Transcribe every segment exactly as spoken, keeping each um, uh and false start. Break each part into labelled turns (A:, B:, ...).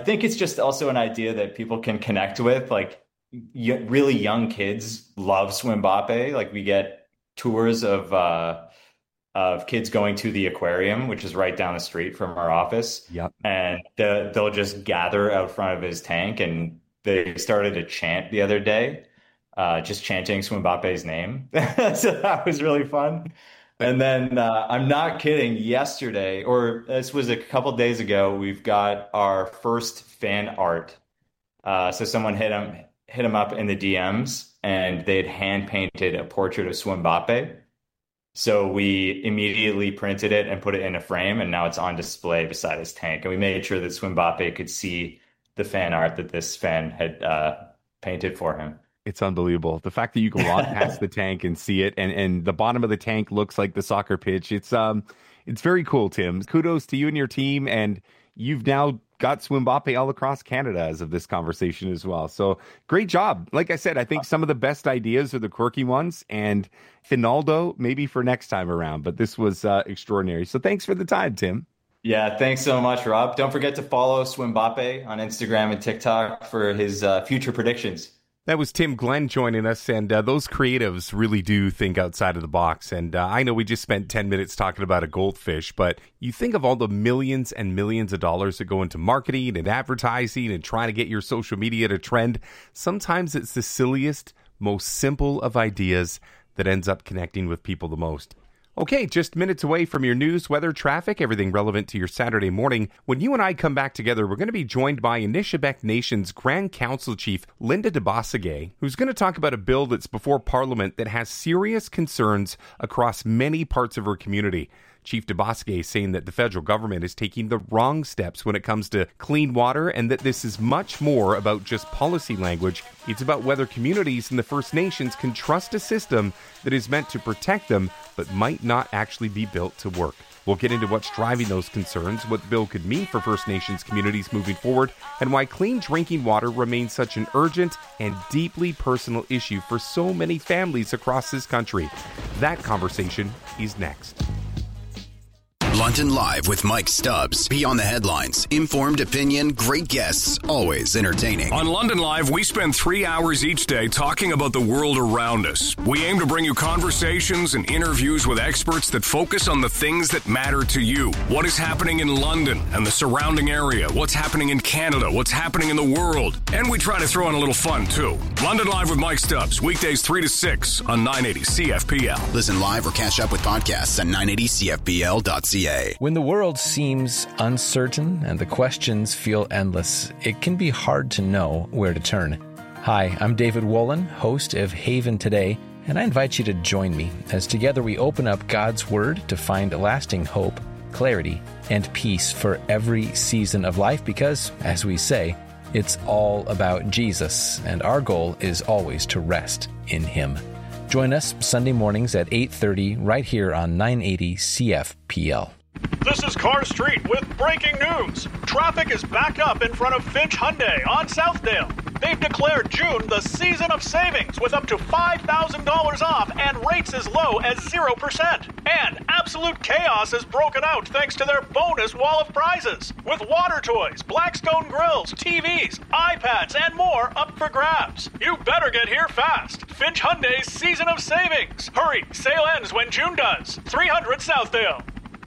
A: think it's just also an idea that people can connect with. Like y- really young kids love Swimbappe. Like we get tours of uh, of kids going to the aquarium, which is right down the street from our office.
B: Yep.
A: And the, they'll just gather out front of his tank, and they started to chant the other day, uh, just chanting Swimbappe's name. So that was really fun. And then uh, I'm not kidding. Yesterday, or this was a couple days ago, we've got our first fan art. Uh, so someone hit him hit him up in the D Ms, and they'd hand painted a portrait of Swimbappe. So we immediately printed it and put it in a frame, and now it's on display beside his tank. And we made sure that Swimbappe could see the fan art that this fan had uh, painted for him.
B: It's unbelievable. The fact that you can walk past the tank and see it, and, and the bottom of the tank looks like the soccer pitch. It's um, it's very cool, Tim. Kudos to you and your team, and you've now got Swimbappe all across Canada as of this conversation as well. So great job. Like I said, I think some of the best ideas are the quirky ones, and Finaldo maybe for next time around. But this was uh, extraordinary. So thanks for the time, Tim.
A: Yeah, thanks so much, Rob. Don't forget to follow Swimbappe on Instagram and TikTok for his uh, future predictions.
C: That was Tim Glenn joining us, and uh, those creatives really do think outside of the box. And uh, I know we just spent ten minutes talking about a goldfish, but you think of all the millions and millions of dollars that go into marketing and advertising and trying to get your social media to trend. Sometimes it's the silliest, most simple of ideas that ends up connecting with people the most. Okay, just minutes away from your news, weather, traffic, everything relevant to your Saturday morning. When you and I come back together, we're going to be joined by Anishinaabe Nation's Grand Council Chief, Linda Debosage, who's going to talk about a bill that's before Parliament that has serious concerns across many parts of her community. Chief Debosage saying that the federal government is taking the wrong steps when it comes to clean water, and that this is much more about just policy language. It's about whether communities and the First Nations can trust a system that is meant to protect them, but might not actually be built to work. We'll get into what's driving those concerns, what the bill could mean for First Nations communities moving forward, and why clean drinking water remains such an urgent and deeply personal issue for so many families across this country. That conversation is next.
D: London Live with Mike Stubbs. Beyond the headlines, informed opinion, great guests, always entertaining.
E: On London Live, we spend three hours each day talking about the world around us. We aim to bring you conversations and interviews with experts that focus on the things that matter to you. What is happening in London and the surrounding area? What's happening in Canada? What's happening in the world? And we try to throw in a little fun, too. London Live with Mike Stubbs, weekdays three to six on nine eighty C F P L.
D: Listen live or catch up with podcasts at nine eighty C F P L dot C A.
F: When the world seems uncertain and the questions feel endless, it can be hard to know where to turn. Hi, I'm David Wolin, host of Haven Today, and I invite you to join me as together we open up God's Word to find lasting hope, clarity, and peace for every season of life because, as we say, it's all about Jesus, and our goal is always to rest in Him. Join us Sunday mornings at eight thirty right here on nine eighty C F P L.
G: This is Car Street with breaking news. Traffic is backed up in front of Finch Hyundai on Southdale. They've declared June the season of savings with up to five thousand dollars off and rates as low as zero percent. And absolute chaos has broken out thanks to their bonus wall of prizes. With water toys, Blackstone grills, T Vs, iPads, and more up for grabs. You better get here fast. Finch Hyundai's season of savings. Hurry, sale ends when June does. three hundred Southdale.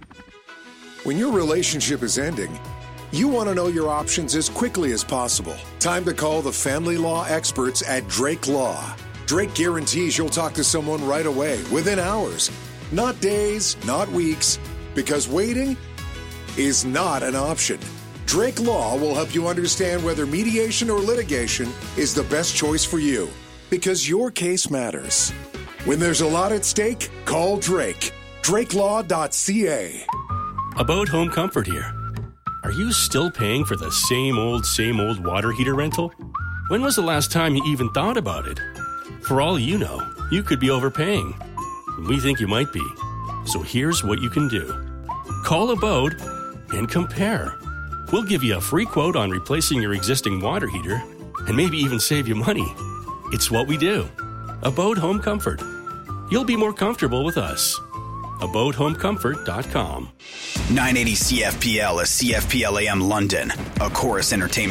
H: When your relationship is ending, you want to know your options as quickly as possible. Time to call the family law experts at Drake Law. Drake guarantees you'll talk to someone right away, within hours. Not days, not weeks, because waiting is not an option. Drake Law will help you understand whether mediation or litigation is the best choice for you, because your case matters. When there's a lot at stake, call Drake. Drake Law dot C A.
I: About Home Comfort here. Are you still paying for the same old, same old water heater rental? When was the last time you even thought about it? For all you know, you could be overpaying. We think you might be. So here's what you can do. Call Abode and compare. We'll give you a free quote on replacing your existing water heater and maybe even save you money. It's what we do. Abode Home Comfort. You'll be more comfortable with us. abode home comfort dot com.
D: nine eighty C F P L is C F P L A M London, a Chorus Entertainment